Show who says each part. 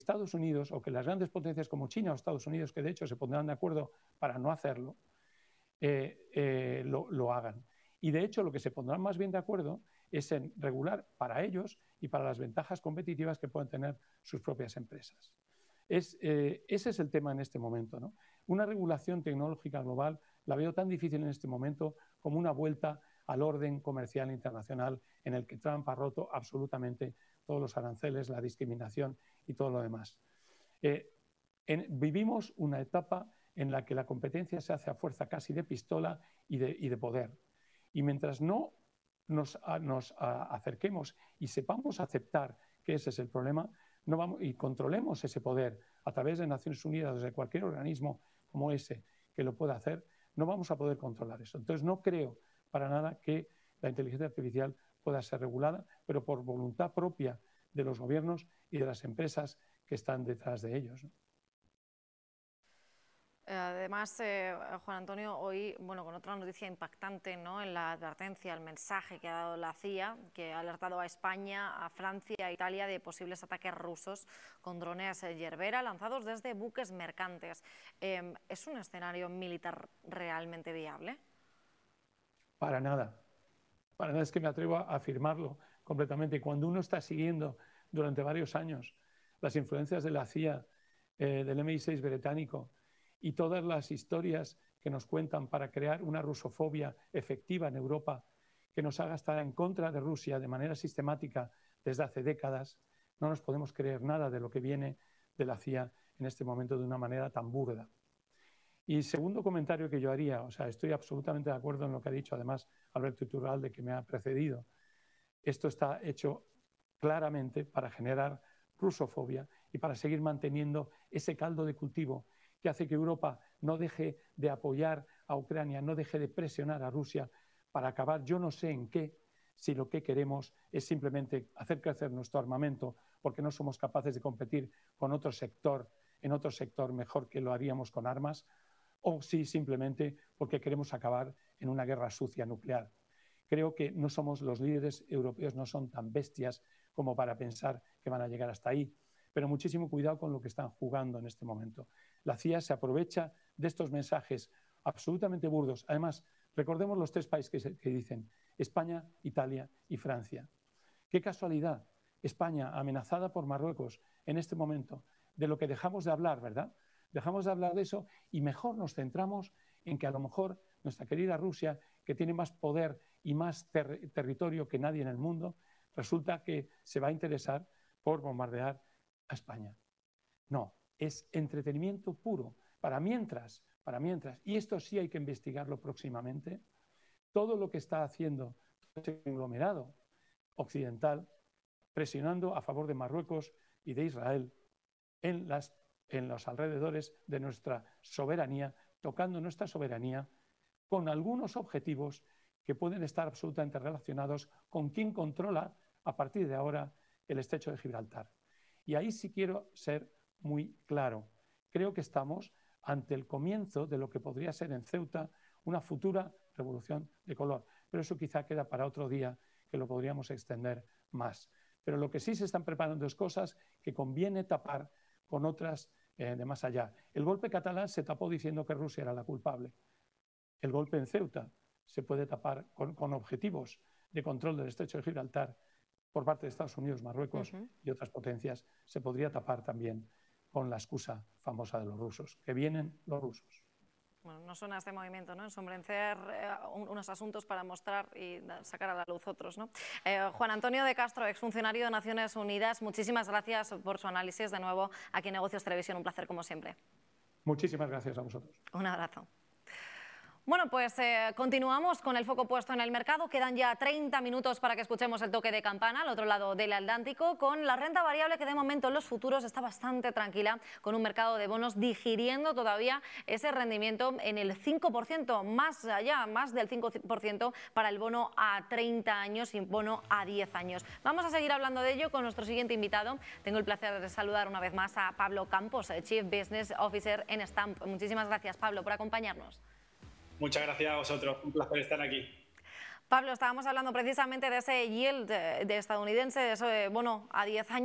Speaker 1: Estados Unidos o que las grandes potencias como China o Estados Unidos, que de hecho se pondrán de acuerdo para no hacerlo, lo hagan. Y de hecho lo que se pondrán más bien de acuerdo es en regular para ellos y para las ventajas competitivas que pueden tener sus propias empresas. Ese es el tema en este momento, ¿no? Una regulación tecnológica global la veo tan difícil en este momento como una vuelta al orden comercial internacional en el que Trump ha roto absolutamente todos los aranceles, la discriminación y todo lo demás. Vivimos una etapa en la que la competencia se hace a fuerza casi de pistola y de poder. Y mientras no nos acerquemos y sepamos aceptar que ese es el problema, no vamos, y controlemos ese poder a través de Naciones Unidas, desde cualquier organismo como ese que lo pueda hacer, no vamos a poder controlar eso. Entonces no creo para nada que la inteligencia artificial pueda ser regulada, pero por voluntad propia de los gobiernos y de las empresas que están detrás de ellos, ¿no?
Speaker 2: Además, Juan Antonio, hoy, bueno, con otra noticia impactante, ¿no?, en la advertencia, el mensaje que ha dado la CIA, que ha alertado a España, a Francia, a Italia de posibles ataques rusos con drones Yerbera lanzados desde buques mercantes. ¿Es un escenario militar realmente viable?
Speaker 1: Para nada. Para nada, es que me atrevo a afirmarlo completamente. Cuando uno está siguiendo durante varios años las influencias de la CIA, del MI6 británico, y todas las historias que nos cuentan para crear una rusofobia efectiva en Europa, que nos haga estar en contra de Rusia de manera sistemática desde hace décadas, no nos podemos creer nada de lo que viene de la CIA en este momento de una manera tan burda. Y segundo comentario que yo haría, o sea, estoy absolutamente de acuerdo en lo que ha dicho además Alberto Iturralde, que me ha precedido. Esto está hecho claramente para generar rusofobia y para seguir manteniendo ese caldo de cultivo que hace que Europa no deje de apoyar a Ucrania, no deje de presionar a Rusia para acabar yo no sé en qué, si lo que queremos es simplemente hacer crecer nuestro armamento porque no somos capaces de competir con otro sector, en otro sector mejor que lo haríamos con armas, o si simplemente porque queremos acabar en una guerra sucia nuclear. Creo que no somos, los líderes europeos no son tan bestias como para pensar que van a llegar hasta ahí. Pero muchísimo cuidado con lo que están jugando en este momento. La CIA se aprovecha de estos mensajes absolutamente burdos. Además, recordemos los tres países que dicen España, Italia y Francia. Qué casualidad, España amenazada por Marruecos en este momento, de lo que dejamos de hablar, ¿verdad? Dejamos de hablar de eso y mejor nos centramos en que a lo mejor nuestra querida Rusia, que tiene más poder y más territorio que nadie en el mundo, resulta que se va a interesar por bombardear a España. No, es entretenimiento puro. Para mientras, y esto sí hay que investigarlo próximamente, todo lo que está haciendo ese conglomerado occidental, presionando a favor de Marruecos y de Israel en los alrededores de nuestra soberanía, tocando nuestra soberanía, con algunos objetivos que pueden estar absolutamente relacionados con quién controla a partir de ahora el estrecho de Gibraltar. Y ahí sí quiero ser muy claro. Creo que estamos ante el comienzo de lo que podría ser en Ceuta una futura revolución de color. Pero eso quizá queda para otro día, que lo podríamos extender más. Pero lo que sí se están preparando es cosas que conviene tapar con otras de más allá. El golpe catalán se tapó diciendo que Rusia era la culpable. El golpe en Ceuta se puede tapar con objetivos de control del estrecho de Gibraltar por parte de Estados Unidos, Marruecos y otras potencias. Se podría tapar también con la excusa famosa de los rusos, que vienen los rusos.
Speaker 2: Bueno, no suena este movimiento, ¿no? Ensombrecer unos asuntos para mostrar y sacar a la luz otros, ¿no? Juan Antonio de Castro, exfuncionario de Naciones Unidas, muchísimas gracias por su análisis de nuevo aquí en Negocios Televisión. Un placer como siempre.
Speaker 1: Muchísimas gracias a vosotros.
Speaker 2: Un abrazo. Bueno, pues continuamos con el foco puesto en el mercado. Quedan ya 30 minutos para que escuchemos el toque de campana al otro lado del Atlántico, con la renta variable que de momento en los futuros está bastante tranquila, con un mercado de bonos digiriendo todavía ese rendimiento en el 5%, más allá, más del 5% para el bono a 30 años y bono a 10 años. Vamos a seguir hablando de ello con nuestro siguiente invitado. Tengo el placer de saludar una vez más a Pablo Campos, Chief Business Officer en Stamp. Muchísimas gracias, Pablo, por acompañarnos.
Speaker 3: Muchas gracias a vosotros, un placer estar aquí.
Speaker 2: Pablo, estábamos hablando precisamente de ese yield de estadounidense, de ese bono a 10 años.